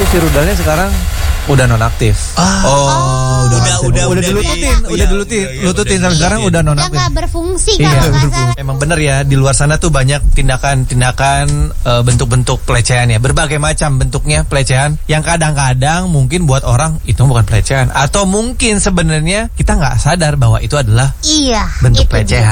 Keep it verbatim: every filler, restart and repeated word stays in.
itu si rudalnya sekarang udah nonaktif. Ah. Oh, Oh, udah udah, udah, udah udah dilututin, di- udah iya, dilututin, iya, iya, lututin udah sampai sekarang dilututin. udah Udah nonaktif. nggak berfungsi Iya, kalau nggak berfungsi. salah. Emang bener ya, di luar sana tuh banyak tindakan-tindakan eh, bentuk-bentuk pelecehan ya, berbagai macam bentuknya pelecehan yang kadang-kadang mungkin buat orang itu bukan pelecehan, atau mungkin sebenarnya kita nggak sadar bahwa itu adalah Iya, bentuk itu dia. pelecehan.